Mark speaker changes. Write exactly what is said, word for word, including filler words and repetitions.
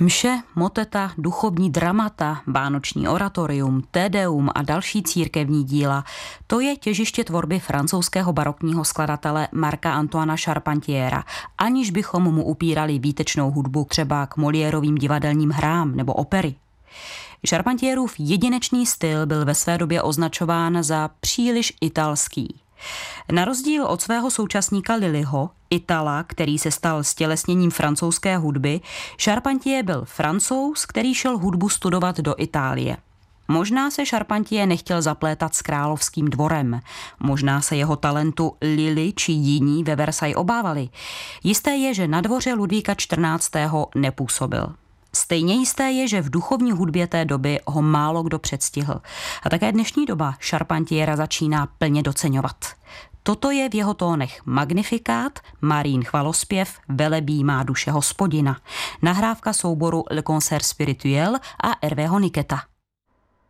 Speaker 1: Mše, moteta, duchovní dramata, vánoční oratorium, tedeum a další církevní díla, to je těžiště tvorby francouzského barokního skladatele Marca Antoina Charpentiera, aniž bychom mu upírali výtečnou hudbu třeba k Moliérovým divadelním hrám nebo opery. Charpentierův jedinečný styl byl ve své době označován za příliš italský. Na rozdíl od svého současníka Lilliho, Itala, který se stal stělesněním francouzské hudby, Charpentier byl Francouz, který šel hudbu studovat do Itálie. Možná se Charpentier nechtěl zaplétat s královským dvorem. Možná se jeho talentu Lilli či jiní ve Versailles obávali. Jisté je, že na dvoře Ludvíka čtrnáctého nepůsobil. Stejně jisté je, že v duchovní hudbě té doby ho málo kdo předstihl. A také dnešní doba Charpentiera začíná plně doceňovat. Toto je v jeho tónech Magnifikát, Marín chvalospěv, Velebí má duše Hospodina, nahrávka souboru Le Concert Spirituel a Hervého Niqueta.